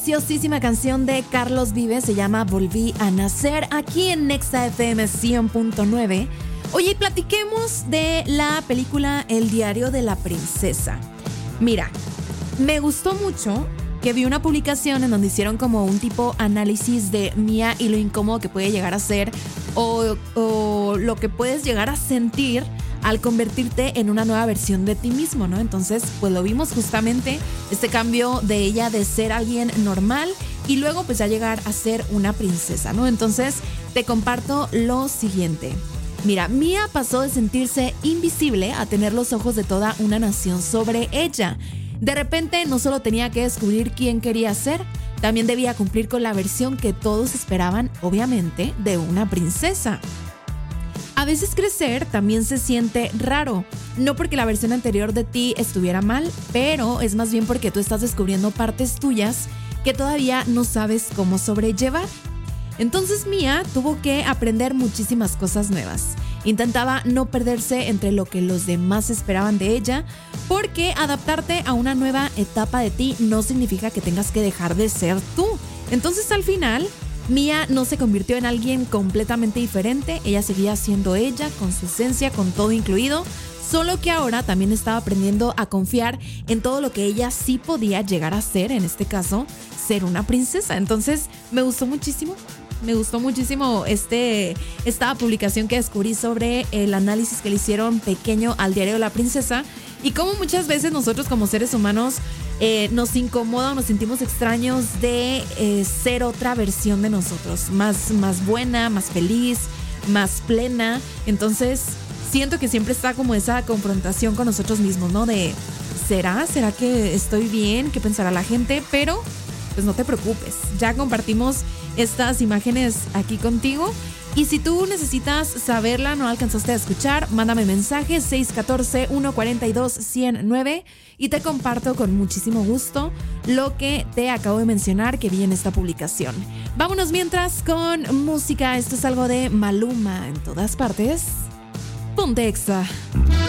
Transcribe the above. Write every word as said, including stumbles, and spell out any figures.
Preciosísima canción de Carlos Vives, se llama Volví a Nacer, aquí en Nexa F M cien punto nueve. Oye, platiquemos de la película El diario de la princesa. Mira, me gustó mucho que vi una publicación en donde hicieron como un tipo análisis de Mía y lo incómodo que puede llegar a ser o, o lo que puedes llegar a sentir al convertirte en una nueva versión de ti mismo, ¿no? Entonces, pues lo vimos justamente, este cambio de ella de ser alguien normal y luego pues ya llegar a ser una princesa, ¿no? Entonces, te comparto lo siguiente. Mira, Mía pasó de sentirse invisible a tener los ojos de toda una nación sobre ella. De repente, no solo tenía que descubrir quién quería ser, también debía cumplir con la versión que todos esperaban, obviamente, de una princesa. A veces crecer también se siente raro, no porque la versión anterior de ti estuviera mal, pero es más bien porque tú estás descubriendo partes tuyas que todavía no sabes cómo sobrellevar. Entonces Mía tuvo que aprender muchísimas cosas nuevas. Intentaba no perderse entre lo que los demás esperaban de ella, porque adaptarte a una nueva etapa de ti no significa que tengas que dejar de ser tú. Entonces al final, Mía no se convirtió en alguien completamente diferente, ella seguía siendo ella, con su esencia, con todo incluido, solo que ahora también estaba aprendiendo a confiar en todo lo que ella sí podía llegar a ser, en este caso, ser una princesa. Entonces, me gustó muchísimo, me gustó muchísimo este, esta publicación que descubrí sobre el análisis que le hicieron pequeño al diario de la princesa y cómo muchas veces nosotros como seres humanos Eh, nos incomoda o nos sentimos extraños de eh, ser otra versión de nosotros, más, más buena, más feliz, más plena. Entonces siento que siempre está como esa confrontación con nosotros mismos, ¿no? De, ¿será? ¿Será que estoy bien? ¿Qué pensará la gente? Pero pues no te preocupes, ya compartimos estas imágenes aquí contigo. Y si tú necesitas saberla, no alcanzaste a escuchar, mándame mensaje seis uno cuatro, uno cuatro dos, uno cero nueve y te comparto con muchísimo gusto lo que te acabo de mencionar que vi en esta publicación. Vámonos mientras con música. Esto es algo de Maluma en todas partes. Ponte Exa.